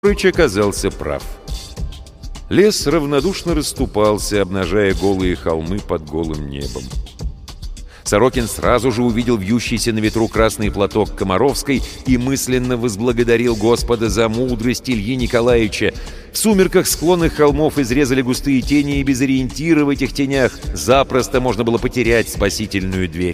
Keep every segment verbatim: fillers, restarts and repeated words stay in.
Егорыч оказался прав. Лес равнодушно расступался, обнажая голые холмы под голым небом. Сорокин сразу же увидел вьющийся на ветру красный платок Комаровской и мысленно возблагодарил Господа за мудрость Ильи Николаевича. В сумерках склонных холмов изрезали густые тени, и без ориентира в этих тенях запросто можно было потерять спасительную дверь.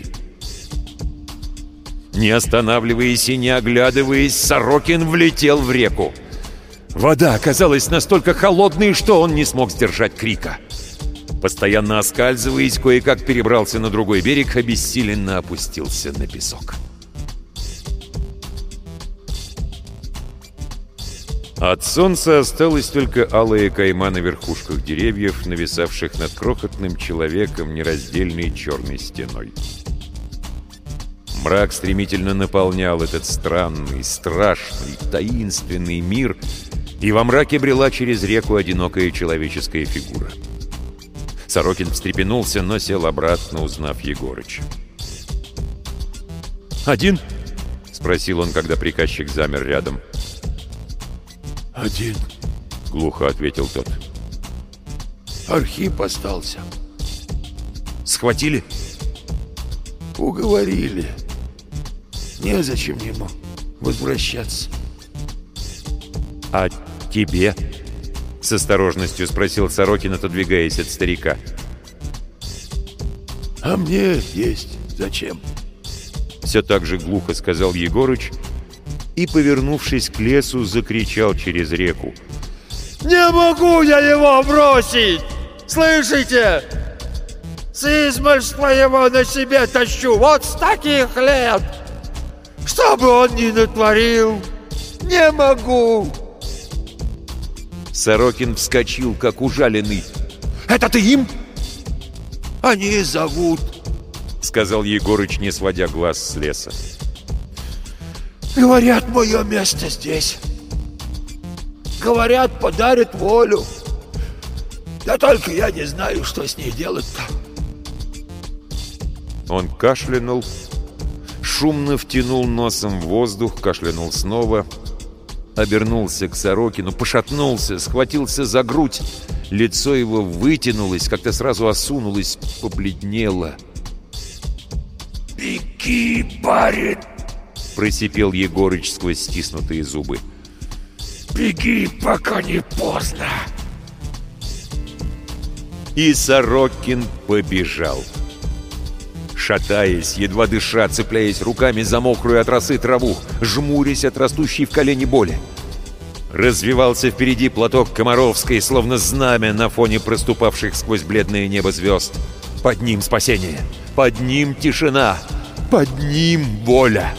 Не останавливаясь и не оглядываясь, Сорокин влетел в реку. Вода оказалась настолько холодной, что он не смог сдержать крика. Постоянно оскальзываясь, кое-как перебрался на другой берег, обессиленно опустился на песок. От солнца осталась только алая кайма на верхушках деревьев, нависавших над крохотным человеком нераздельной черной стеной. Мрак стремительно наполнял этот странный, страшный, таинственный мир, и во мраке брела через реку одинокая человеческая фигура. Сорокин встрепенулся, но сел обратно, узнав Егорыча. «Один?» — спросил он, когда приказчик замер рядом. «Один», — глухо ответил тот. «Архип остался». «Схватили?» «Уговорили. Незачем ему возвращаться». «А тебе?» — с осторожностью спросил Сорокин, отодвигаясь от старика. «А мне есть зачем?» Все так же глухо сказал Егорыч и, повернувшись к лесу, закричал через реку. «Не могу я его бросить! Слышите? С измольства его на себе тащу, вот с таких лет! Что бы он ни натворил, не могу!» Сорокин вскочил, как ужаленный. «Это ты им?» «Они зовут», — сказал Егорыч, не сводя глаз с леса. «Говорят, мое место здесь. Говорят, подарят волю. Да только я не знаю, что с ней делать-то». Он кашлянул, шумно втянул носом в воздух, кашлянул снова, обернулся к Сорокину, пошатнулся, схватился за грудь. Лицо его вытянулось, как-то сразу осунулось, побледнело. «Беги, барин!» — просипел Егорыч сквозь стиснутые зубы. «Беги, пока не поздно!» И Сорокин побежал. Шатаясь, едва дыша, цепляясь руками за мокрую от росы траву, жмурясь от растущей в колене боли. Развивался впереди платок Комаровской, словно знамя на фоне проступавших сквозь бледное небо звезд. Под ним спасение, под ним тишина, под ним воля.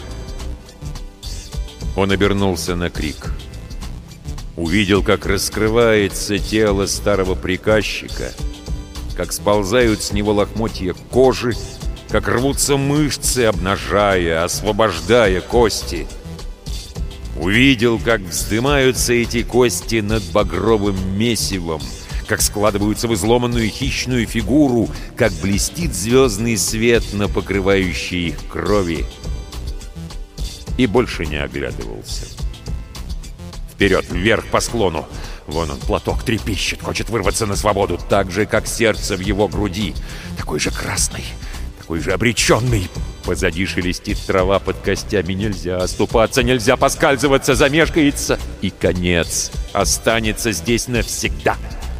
Он обернулся на крик. Увидел, как раскрывается тело старого приказчика, как сползают с него лохмотья кожи, как рвутся мышцы, обнажая, освобождая кости. Увидел, как вздымаются эти кости над багровым месивом, как складываются в изломанную хищную фигуру, как блестит звездный свет на покрывающей их крови. И больше не оглядывался. Вперед, вверх по склону. Вон он, платок трепещет, хочет вырваться на свободу, так же, как сердце в его груди. Такой же красный, такой же обреченный. Позади шелестит трава под костями. Нельзя оступаться, нельзя поскальзываться, замешкается. И конец останется здесь навсегда.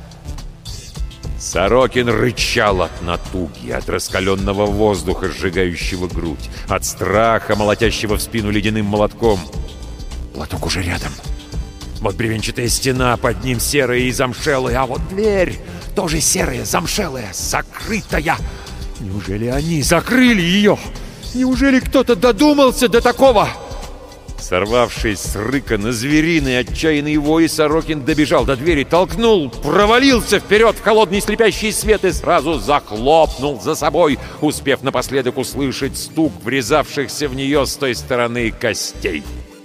Сорокин рычал от натуги, от раскаленного воздуха, сжигающего грудь, от страха, молотящего в спину ледяным молотком. Платок уже рядом. Вот бревенчатая стена, под ним серая и замшелая, а вот дверь тоже серая, замшелая, закрытая. Неужели они закрыли ее? Неужели кто-то додумался до такого? Сорвавшись с рыка на звериный отчаянный вой, Сорокин добежал до двери, толкнул, провалился вперед в холодный слепящий свет и сразу захлопнул за собой, успев напоследок услышать стук врезавшихся в нее с той стороны костей.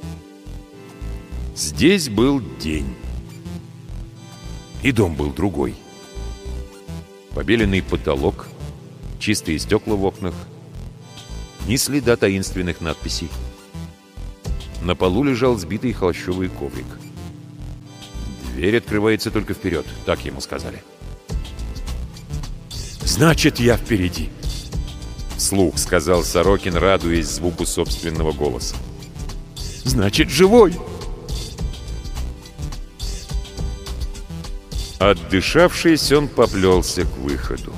Здесь был день. И дом был другой. Побеленный потолок, чистые стекла в окнах, ни следа таинственных надписей. На полу лежал сбитый холщовый коврик. Дверь открывается только вперед, так ему сказали. «Значит, я впереди!» Вслух сказал Сорокин, радуясь звуку собственного голоса. «Значит, живой!» Отдышавшись, он поплелся к выходу.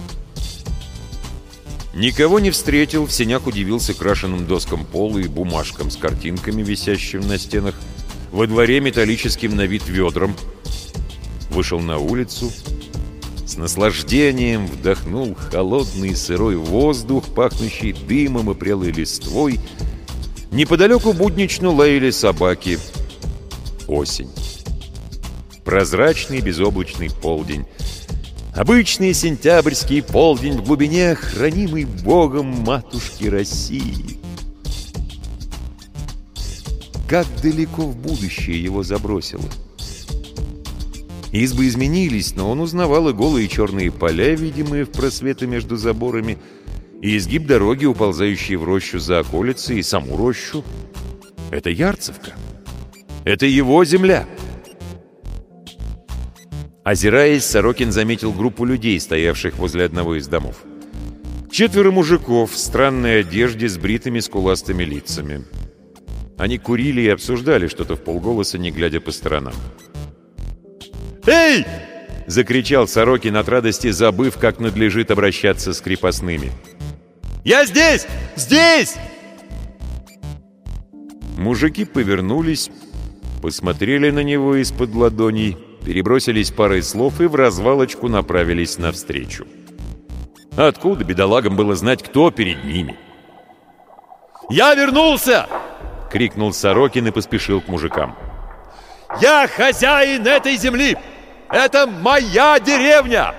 Никого не встретил, в сенях удивился крашеным доскам пола и бумажкам с картинками, висящим на стенах, во дворе металлическим на вид ведром. Вышел на улицу, с наслаждением вдохнул холодный сырой воздух, пахнущий дымом и прелой листвой. Неподалеку буднично лаяли собаки. Осень. Прозрачный безоблачный полдень. Обычный сентябрьский полдень в глубине, хранимый Богом матушки России. Как далеко в будущее его забросило. Избы изменились, но он узнавал и голые черные поля, видимые в просветы между заборами, и изгиб дороги, уползающие в рощу за околицей, и саму рощу. Это Ярцевка. Это его земля. Озираясь, Сорокин заметил группу людей, стоявших возле одного из домов. Четверо мужиков в странной одежде с бритыми скуластыми лицами. Они курили и обсуждали что-то вполголоса, не глядя по сторонам. «Эй!» — закричал Сорокин от радости, забыв, как надлежит обращаться с крепостными. «Я здесь! Здесь!» Мужики повернулись, посмотрели на него из-под ладоней, перебросились парой слов и в развалочку направились навстречу. Откуда бедолагам было знать, кто перед ними? «Я вернулся!» — крикнул Сорокин и поспешил к мужикам. «Я хозяин этой земли! Это моя деревня!»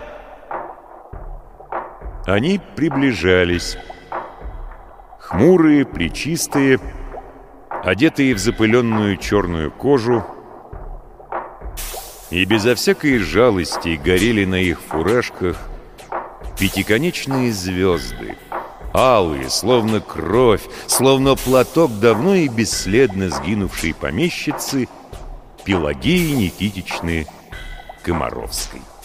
Они приближались. Хмурые, плечистые, одетые в запыленную черную кожу, и безо всякой жалости горели на их фуражках пятиконечные звезды, алые, словно кровь, словно платок давно и бесследно сгинувшей помещицы Пелагеи Никитичны Комаровской.